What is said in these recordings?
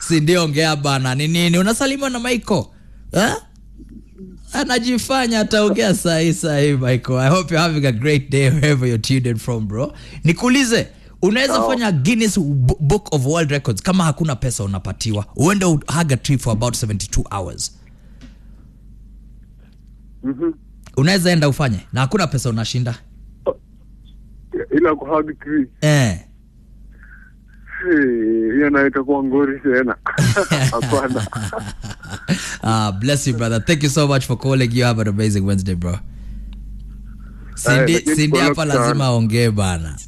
Si ndio ongea bana. Ni nini? Unasalimiwa na Michael? Anajifanya ataongea sahi Michael. I hope you're having a great day wherever you're tuned in from, bro. Nikuulize, unaweza fanya Guinness Book of World Records kama hakuna pesa unapatiwa. Uende hug a tree for about 72 hours. Unaweza enda ufanye na hakuna pesa unashinda. Ila kuhug tree. Hiyo na itakuwa ngori tena. Hapana. Bless you, brother. Thank you so much for calling. You have an amazing Wednesday, bro. Cindy hapa lazima aongee bana.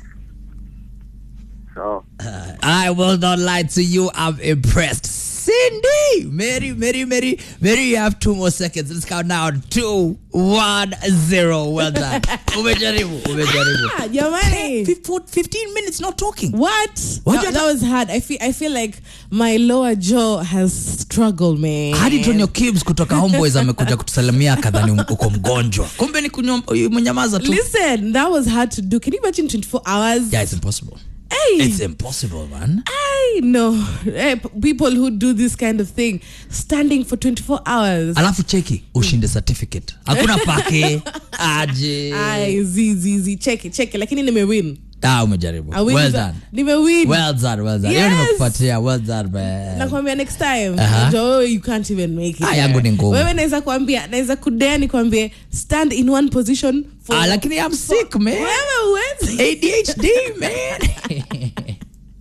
I will not lie to you. I'm impressed. Cindy! Mary, you have 2 more seconds. Let's count down. 2, 1, 0. Well done. Umejaribu. Jamani. 15 minutes not talking. What? That was hard. I feel like my lower jaw has struggled, man. Hadi Tonyo Kibbs kutoka Homeboys amekuja kutusalimia kadhani uko mgonjwa. Kumbe ni kunyamaza tu. Listen, that was hard to do. Can you imagine 24 hours? Yeah, it's impossible. Hey. It's impossible, man. I know. Hey, people who do this kind of thing, standing for 24 hours. Alafu cheki, ushinde certificate. Hakuna pake. Aje. Ay, zizi. Cheki. Lakini nimewin. Umejaribu. Well done. Nimewin. Well done. Yes. Nimekupatia. Well done, man. Nakwambia next time. You can't even make it. Yangu ni ngumu. Wewe naweza kudea nikwambie stand in one position for. Lakini I'm sick, man. Wewe uwezi. ADHD, man.